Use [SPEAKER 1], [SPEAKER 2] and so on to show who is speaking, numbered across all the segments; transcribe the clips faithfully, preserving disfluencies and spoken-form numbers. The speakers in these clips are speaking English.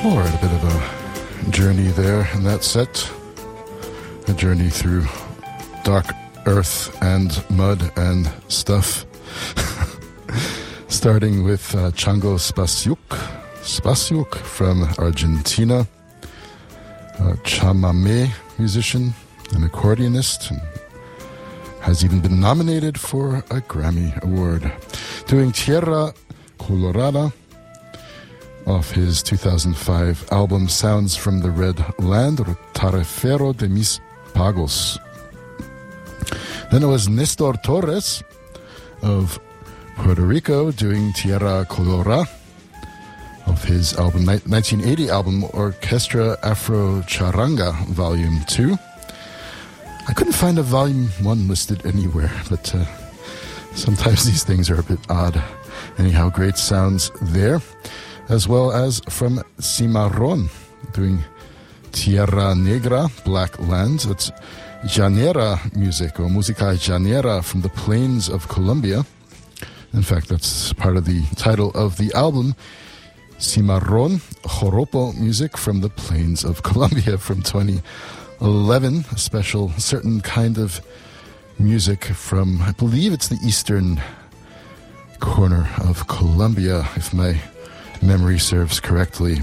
[SPEAKER 1] Or a bit of a journey there in that set. A journey through dark earth and mud and stuff. Starting with uh, Chango Spasiuk, Spasiuk from Argentina. A chamamé musician, an accordionist, and has even been nominated for a Grammy Award. Doing Tierra Colorada off his two thousand five album Sounds from the Red Land, Tarefero de Mis Pagos. Then it was Nestor Torres of Puerto Rico doing Tierra Colorada of his album nineteen eighty album Orchestra Afro Charanga Volume two. I couldn't find a Volume one listed anywhere, but uh, sometimes these things are a bit odd. Anyhow, great sounds there. As well as from Cimarron doing Tierra Negra, Black Land. That's Llanera music, or Música Llanera from the plains of Colombia. In fact, that's part of the title of the album. Cimarron, Joropo music from the plains of Colombia from twenty eleven. A special, certain kind of music from, I believe it's the eastern corner of Colombia, if my memory serves correctly.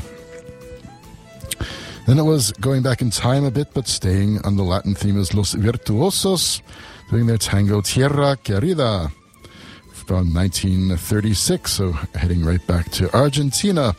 [SPEAKER 1] Then it was going back in time a bit, but staying on the Latin theme, is Los Virtuosos doing their tango Tierra Querida from nineteen thirty-six, so heading right back to Argentina.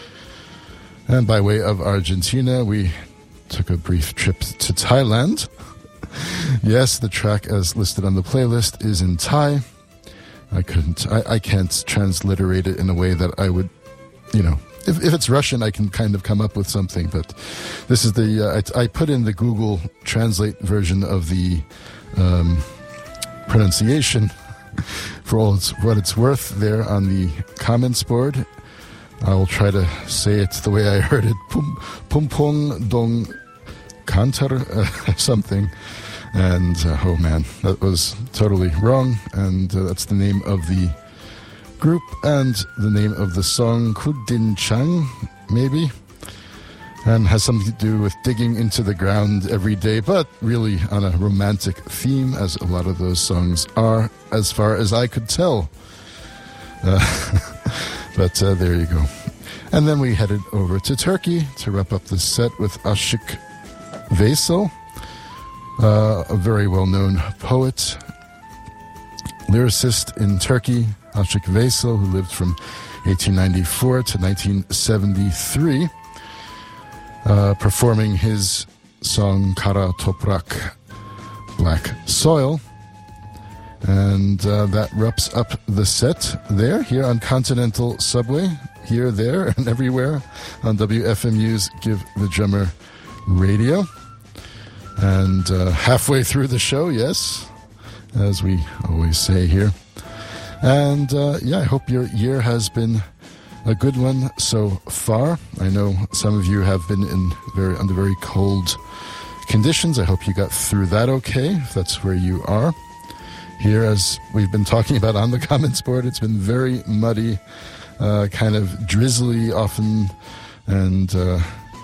[SPEAKER 1] And by way of Argentina, we took a brief trip to Thailand. Yes, the track as listed on the playlist is in Thai. I couldn't, I, I can't transliterate it in a way that I would, you know, if, if it's Russian, I can kind of come up with something, but this is the, uh, I, I put in the Google Translate version of the um, pronunciation for all it's, what it's worth there on the comments board. I will try to say it the way I heard it. Pum, Pumpong Dong Kantar, uh, something. And, uh, oh man, that was totally wrong. And uh, that's the name of the group and the name of the song, Kudin Chang, maybe. And has something to do with digging into the ground every day, but really on a romantic theme, as a lot of those songs are, as far as I could tell. Uh, but uh, there you go. And then we headed over to Turkey to wrap up the set with Aşık Veysel, uh, a very well-known poet, lyricist in Turkey, Aşık Veysel, who lived from eighteen ninety-four to nineteen seventy-three, uh, performing his song Kara Toprak, Black Soil. And uh, that wraps up the set there, here on Continental Subway, here, there, and everywhere on W F M U's Give the Drummer Radio. And uh, halfway through the show, yes, as we always say here. And uh, yeah, I hope your year has been a good one so far. I know some of you have been in very under very cold conditions. I hope you got through that okay, if that's where you are. Here, as we've been talking about on the comments board, it's been very muddy, uh, kind of drizzly often, and uh,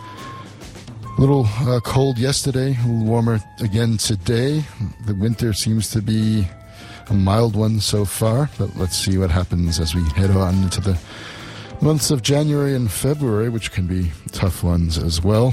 [SPEAKER 1] a little uh, cold yesterday, a little warmer again today. The winter seems to be a mild one so far, but let's see what happens as we head on into the months of January and February, which can be tough ones as well.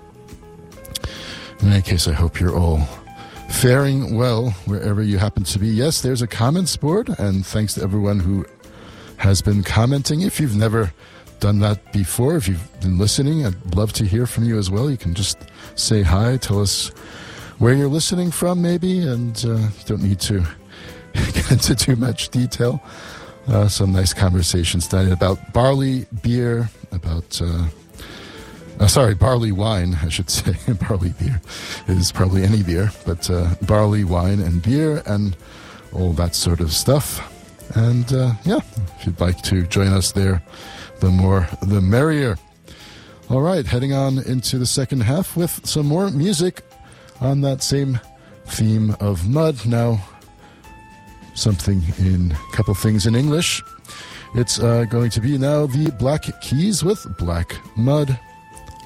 [SPEAKER 1] In any case, I hope you're all faring well wherever you happen to be. Yes, there's a comments board, and thanks to everyone who has been commenting. If you've never done that before, if you've been listening, I'd love to hear from you as well. You can just say hi, tell us where you're listening from maybe, and uh, you don't need to get into too much detail. Uh, some nice conversations tonight about barley beer, about uh, Uh, sorry, barley wine, I should say. Barley beer is probably any beer, but uh, barley wine and beer and all that sort of stuff. And uh, yeah, if you'd like to join us there, the more the merrier. All right, heading on into the second half with some more music on that same theme of mud. Now, something in a couple things in English. It's uh, going to be now the Black Keys with Black Mud.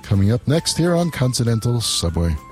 [SPEAKER 1] coming up next here on Continental Subway.